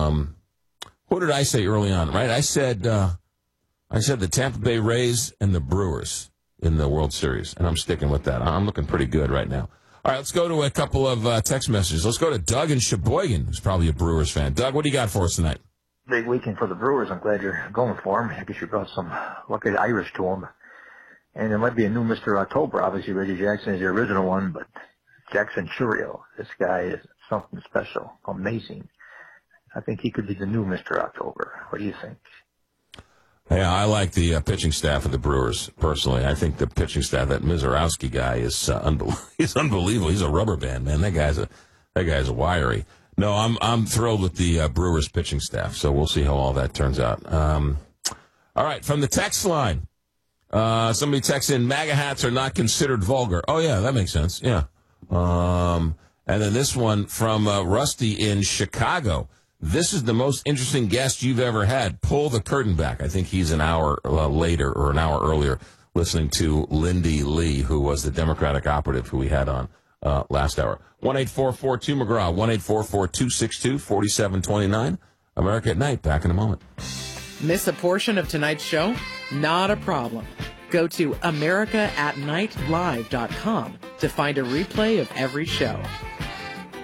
What did I say early on, right? I said the Tampa Bay Rays and the Brewers in the World Series, and I'm sticking with that. I'm looking pretty good right now. All right, let's go to a couple of text messages. Let's go to Doug in Sheboygan, who's probably a Brewers fan. Doug, what do you got for us tonight? Big weekend for the Brewers. I'm glad you're going for them. I guess you brought some lucky Irish to them. And there might be a new Mr. October. Obviously, Reggie Jackson is the original one, but Jackson Chourio, this guy is something special, amazing. I think he could be the new Mr. October. What do you think? Yeah, I like the pitching staff of the Brewers, personally. I think the pitching staff, that Mizorowski guy, is he's unbelievable. He's a rubber band, man. That guy's wiry. No, I'm thrilled with the Brewers pitching staff, so we'll see how all that turns out. All right, from the text line, somebody texts in, MAGA hats are not considered vulgar. Oh, yeah, that makes sense, yeah. And then this one from Rusty in Chicago. This is the most interesting guest you've ever had. Pull the curtain back. I think he's an hour later or an hour earlier listening to Lindy Lee, who was the Democratic operative who we had on last hour. 1-844-2-McGraw, 1-844-262-4729. America at Night. Back in a moment. Miss a portion of tonight's show? Not a problem. Go to AmericaAtNightLive.com to find a replay of every show.